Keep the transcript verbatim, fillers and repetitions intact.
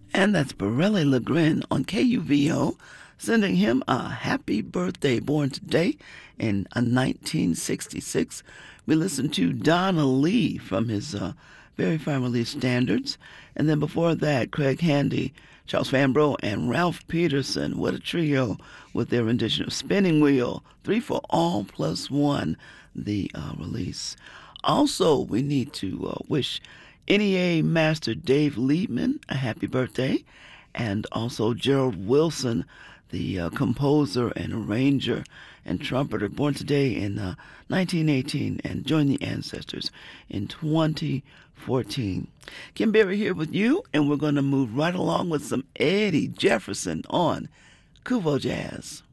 And that's Borelli LeGrin on K U V O, sending him a happy birthday, born today in uh, nineteen sixty-six. We listened to Donna Lee from his uh, very fine release Standards. And then before that, Craig Handy, Charles Fambro, and Ralph Peterson. What a trio with their rendition of Spinning Wheel, Three for All Plus One, the uh, release. Also, we need to uh, wish N E A Master Dave Liebman a happy birthday, and also Gerald Wilson, the uh, composer and arranger and trumpeter, born today in uh, nineteen eighteen and joined the ancestors in twenty fourteen. Kim Berry here with you, and we're going to move right along with some Eddie Jefferson on Kuvo Jazz.